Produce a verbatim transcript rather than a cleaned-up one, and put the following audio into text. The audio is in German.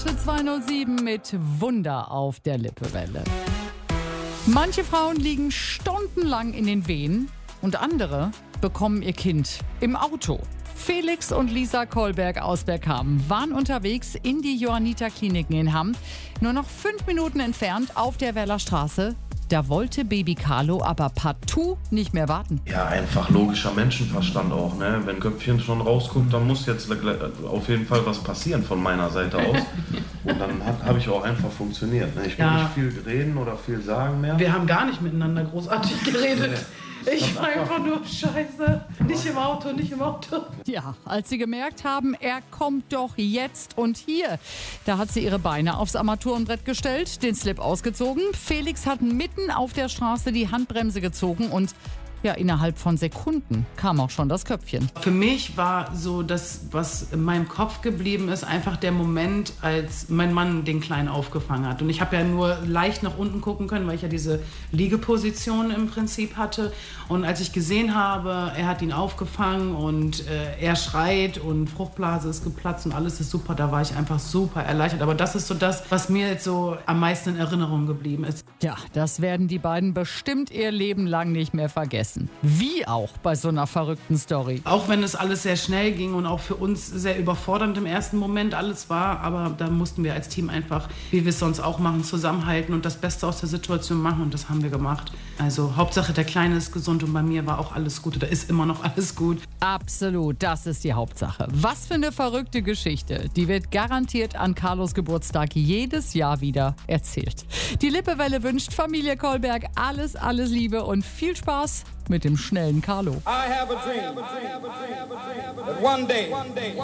Hit zweihundertsieben mit Wunder auf der Lippewelle. Manche Frauen liegen stundenlang in den Wehen und andere bekommen ihr Kind im Auto. Felix und Lisa Kolberg aus Bergkamen waren unterwegs in die Johanniter-Kliniken in Hamm. Nur noch fünf Minuten entfernt auf der Werler Straße. Da wollte Baby Carlo aber partout nicht mehr warten. Ja, einfach logischer Menschenverstand auch, ne? Wenn Köpfchen schon rausguckt, dann muss jetzt auf jeden Fall was passieren von meiner Seite aus. Und dann habe ich auch einfach funktioniert. Ne? Ich will Ja. nicht viel reden oder viel sagen mehr. Wir haben gar nicht miteinander großartig geredet. Ich war einfach nur scheiße. Nicht im Auto, nicht im Auto. Ja, als sie gemerkt haben, er kommt doch jetzt und hier. Da hat sie ihre Beine aufs Armaturenbrett gestellt, den Slip ausgezogen. Felix hat mitten auf der Straße die Handbremse gezogen und ja, innerhalb von Sekunden kam auch schon das Köpfchen. Für mich war so das, was in meinem Kopf geblieben ist, einfach der Moment, als mein Mann den Kleinen aufgefangen hat. Und ich habe ja nur leicht nach unten gucken können, weil ich ja diese Liegeposition im Prinzip hatte. Und als ich gesehen habe, er hat ihn aufgefangen und äh, er schreit und Fruchtblase ist geplatzt und alles ist super, da war ich einfach super erleichtert. Aber das ist so das, was mir jetzt so am meisten in Erinnerung geblieben ist. Ja, das werden die beiden bestimmt ihr Leben lang nicht mehr vergessen. Wie auch bei so einer verrückten Story. Auch wenn es alles sehr schnell ging und auch für uns sehr überfordernd im ersten Moment alles war, aber da mussten wir als Team einfach, wie wir es sonst auch machen, zusammenhalten und das Beste aus der Situation machen und das haben wir gemacht. Also Hauptsache der Kleine ist gesund und bei mir war auch alles gut oder ist immer noch alles gut. Absolut, das ist die Hauptsache. Was für eine verrückte Geschichte. Die wird garantiert an Carlos Geburtstag jedes Jahr wieder erzählt. Die Lippewelle wünscht Familie Kolberg alles, alles Liebe und viel Spaß mit dem schnellen Carlo. I have a dream that one day